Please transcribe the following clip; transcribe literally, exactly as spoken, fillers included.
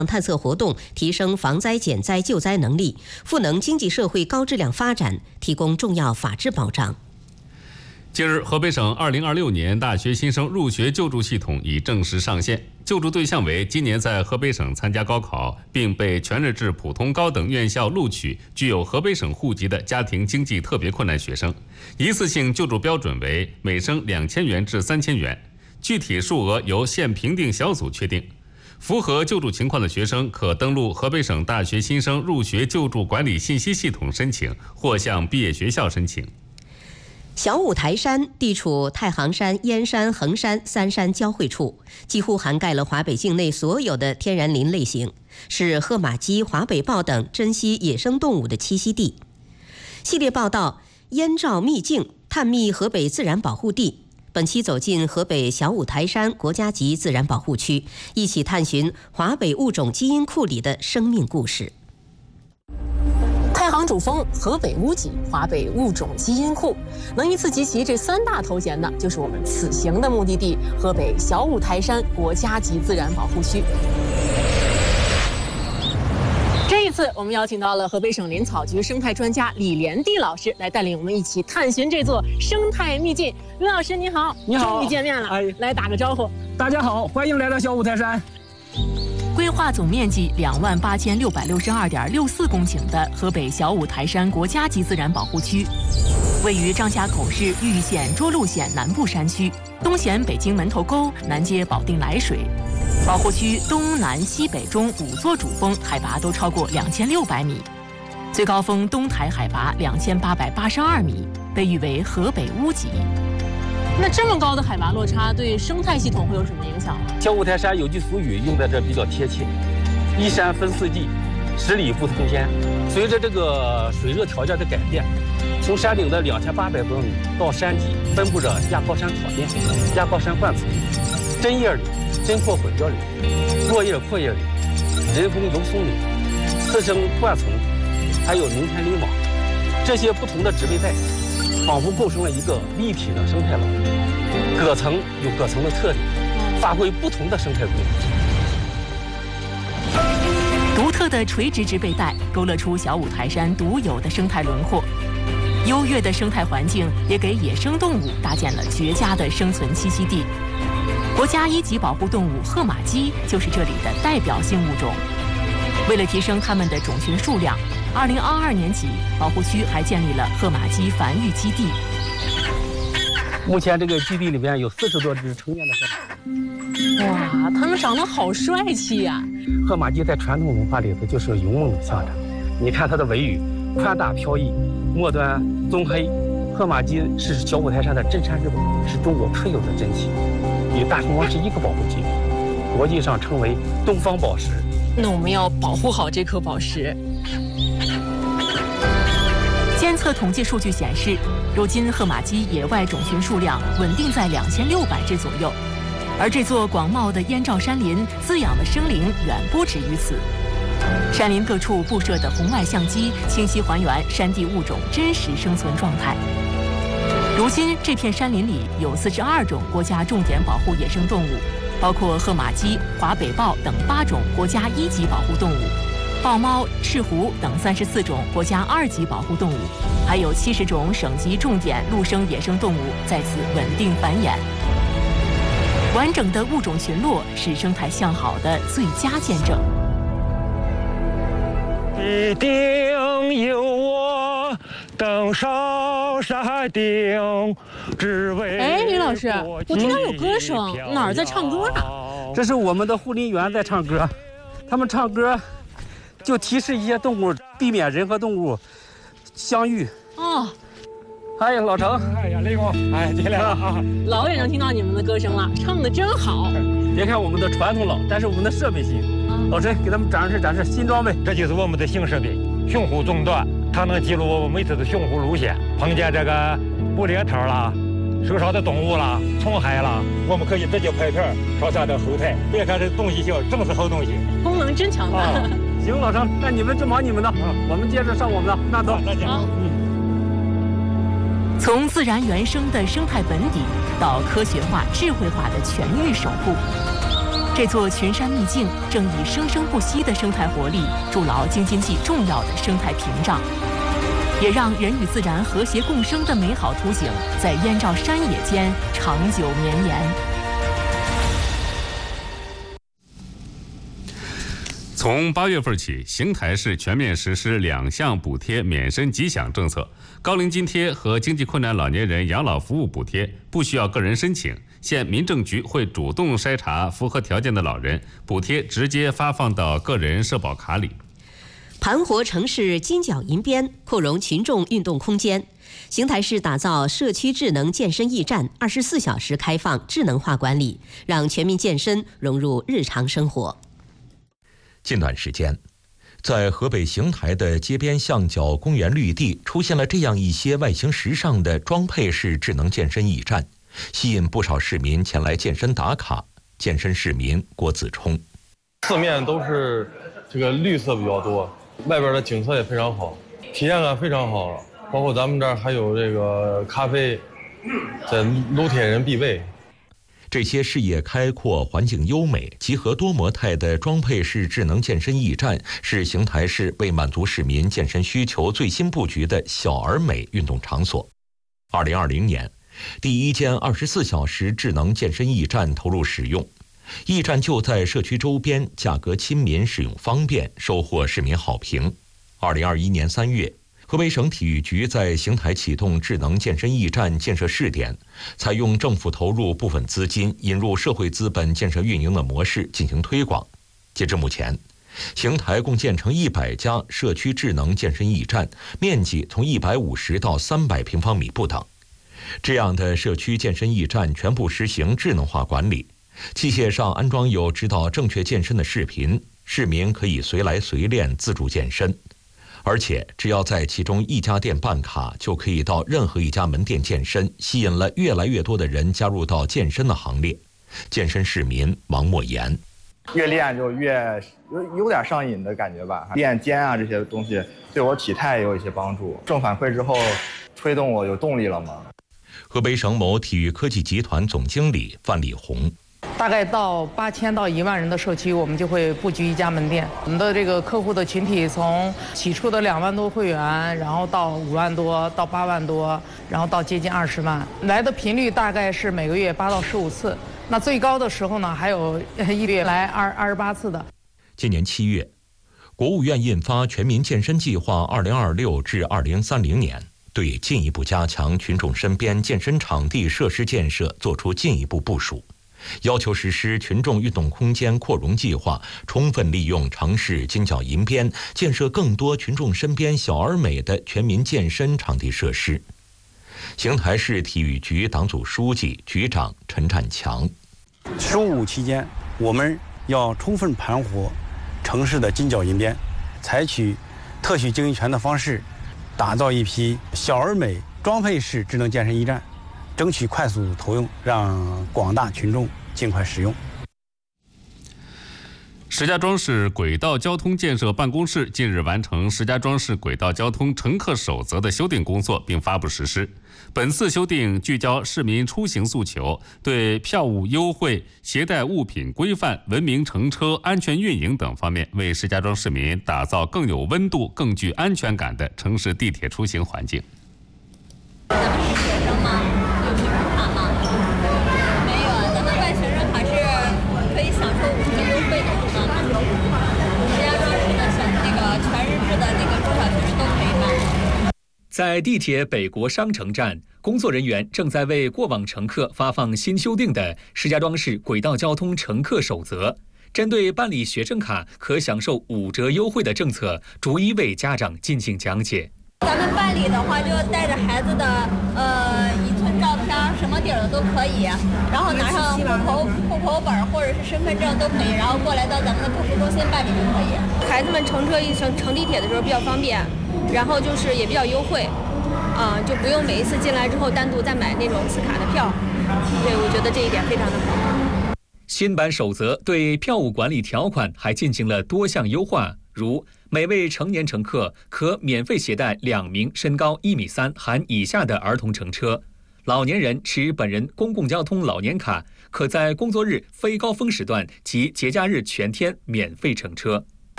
探测活动，提升防灾减灾救灾能力，赋能经济社会高质量发展，提供重要法治保障。 近日，河北省二零二六年大学新生入学救助系统已正式上线，救助对象为今年在河北省参加高考并被全日制普通高等院校录取、具有河北省户籍的家庭经济特别困难学生。一次性救助标准为每生两千元至三千元，具体数额由县评定小组确定。符合救助情况的学生可登录河北省大学新生入学救助管理信息系统申请，或向毕业学校申请。小五台山地处太行山、燕山、衡山三山交汇处，几乎涵盖了华北境内所有的天然林类型，是褐马鸡、华北豹等珍稀野生动物的栖息地。系列报道《燕赵秘境》探秘河北自然保护地，本期走进河北小五台山国家级自然保护区，一起探寻华北物种基因库里的生命故事。 太行主峰、河北屋脊、华北物种基因库，能一次集齐这三大头衔的，就是我们此行的目的地——河北小五台山国家级自然保护区。这一次，我们邀请到了河北省林草局生态专家李连娣老师来带领我们一起探寻这座生态秘境。李老师，你好！ 你好， 终于见面了，哎，来打个招呼。 大家好，欢迎来到小五台山。 规划总面积两万八千六百六十二点六四公顷的河北小五台山国家级自然保护区，位于张家口市玉县涿鹿县南部山区，东衔北京门头沟，南接保定涞水。保护区东南西北中五座主峰海拔都超过两千六百米，最高峰东台海拔两千八百八十二米，被誉为河北屋脊。那这么高的海拔落差对生态系统会有什么影响吗？ 小五台山有句俗语用在这比较贴切：一山分四季，十里不同天。随着这个水热条件的改变，从山顶的两千八百多米到山底，分布着亚高山草甸、亚高山灌丛、针叶林、针阔混交林、落叶阔叶林、人工油松林、次生灌丛，还有农田林网，这些不同的植被带，仿佛构成了一个立体的生态网，各层有各层的特点，发挥不同的生态功能。 独特的垂直植被带勾勒出小五台山独有的生态轮廓，优越的生态环境也给野生动物搭建了绝佳的生存栖息地。国家一级保护动物褐马鸡就是这里的代表性物种。为了提升它们的种群数量，二零二二年起，保护区还建立了褐马鸡繁育基地。 目前这个基地里面有四十多只成年的褐马。 哇，它们长得好帅气呀！ 褐马鸡在传统文化里头就是勇猛的象征。你看它的尾羽宽大飘逸，末端棕黑。褐马鸡是小五台山的镇山之宝，是中国特有的珍奇，与大熊猫是一个保护级别，国际上称为东方宝石。 那我们要保护好这颗宝石。监测统计数据显示，如今褐马鸡野外种群数量稳定在两千六百只左右，而这座广袤的燕赵山林滋养的生灵远不止于此。山林各处布设的红外相机清晰还原山地物种真实生存状态。如今这片山林里有四十二种国家重点保护野生动物，包括褐马鸡、华北豹等八种国家一级保护动物，豹猫、赤狐等三十四种国家二级保护动物，还有七十种省级重点陆生野生动物在此稳定繁衍。完整的物种群落是生态向好的最佳见证。 一定有我登上山顶，只为。 哎，李老师，我听到有歌声，哪儿在唱歌呢？ 这是我们的护林员在唱歌，他们唱歌就提示一些动物，避免人和动物相遇。 哦。 哎，老程， 哎呀，雷公，哎，进来了啊！ 老远能听到你们的歌声了，唱的真好。 别看我们的传统老，但是我们的设备新。老陈，给他们展示展示新装备。 这就是我们的新设备，雄虎纵断，它能记录我们每次的雄虎路线。碰见这个捕猎头啦、受伤的动物啦、虫害啦，我们可以直接拍片上下的后台。别看这东西小，正是好东西， 功能真强大。 啊、行，老程，那你们正忙你们的，啊、我们接着上我们的。那走， 再见。 嗯。 从自然原生的生态本底到科学化、智慧化的全域守护， 这座群山秘境正以生生不息的生态活力筑牢京津冀重要的生态屏障，也让人与自然和谐共生的美好图景在燕赵山野间长久绵延。 从八月份起，邢台市全面实施两项补贴免申吉享政策，高龄津贴和经济困难老年人养老服务补贴不需要个人申请，县民政局会主动筛查符合条件的老人，补贴直接发放到个人社保卡里。 盘活城市金角银边，扩容群众运动空间。邢台市打造社区智能健身驿站，二十四小时开放，智能化管理，让全民健身融入日常生活。 近段时间，在河北邢台的街边巷角公园绿地出现了这样一些外形时尚的装配式智能健身驿站，吸引不少市民前来健身打卡。健身市民郭子冲： 四面都是这个绿色比较多，外边的景色也非常好，体验感非常好。包括咱们这儿还有这个咖啡，在撸铁人必备。 这些视野开阔、环境优美、集合多模态的装配式智能健身驿站，是邢台市为满足市民健身需求最新布局的小而美运动场所。二零二零年，第一间二十四小时智能健身驿站投入使用，驿站就在社区周边，价格亲民，使用方便，收获市民好评。二零二一年三月，河北省体育局在邢台启动智能健身驿站建设试点，采用政府投入部分资金，引入社会资本建设运营的模式进行推广。截至目前，邢台共建成一百家社区智能健身驿站，面积从一百五十到三百平方米不等。这样的社区健身驿站全部实行智能化管理，器械上安装有指导正确健身的视频，市民可以随来随练自助健身。而且只要在其中一家店办卡，就可以到任何一家门店健身，吸引了越来越多的人加入到健身的行列。健身市民王莫言： 越练就越有有点上瘾的感觉吧，练肩啊这些东西对我体态也有一些帮助，正反馈之后推动我有动力了嘛。 河北省某体育科技集团总经理范立红： 大概到八千到一万人的社区，我们就会布局一家门店。我们的这个客户的群体从起初的两万多会员，然后到五万多，到八万多，然后到接近二十万。来的频率大概是每个月八到十五次，那最高的时候呢，还有一个月来二二十八次的。 今年七月，国务院印发《全民健身计划（二零二六至二零三零年）》，对进一步加强群众身边健身场地设施建设作出进一步部署。要求实施群众运动空间扩容计划，充分利用城市金角银边，建设更多群众身边小而美的全民健身场地设施。邢台市体育局党组书记、局长陈占强： 十五期间，我们要充分盘活城市的金角银边，采取特许经营权的方式，打造一批小而美装配式智能健身驿站，争取快速投用，让广大群众尽快使用。 石家庄市轨道交通建设办公室近日完成石家庄市轨道交通乘客守则的修订工作，并发布实施。本次修订聚焦市民出行诉求，对票务优惠、携带物品规范、文明乘车、安全运营等方面，为石家庄市民打造更有温度、更具安全感的城市地铁出行环境。 咱们是学生吗？有学生卡吗？没有啊，咱们办学生卡是可以享受五折优惠的，是吗？石家庄市的小那个全日制的那个中小学生都可以办。 在地铁北国商城站，工作人员正在为过往乘客发放新修订的石家庄市轨道交通乘客守则。针对办理学生卡可享受五折优惠的政策，逐一为家长进行讲解。 咱们办理的话，就带着孩子的呃一寸照片，什么底儿的都可以，然后拿上户口户口本或者是身份证都可以，然后过来到咱们的客服中心办理就可以。 孩子们乘车一乘乘地铁的时候比较方便，然后就是也比较优惠，啊、呃，就不用每一次进来之后单独再买那种次卡的票。对，我觉得这一点非常的好。 新版守则对票务管理条款还进行了多项优化，如每位成年乘客可免费携带两名身高一米三含以下的儿童乘车， 老年人持本人公共交通老年卡，可在工作日非高峰时段及节假日全天免费乘车。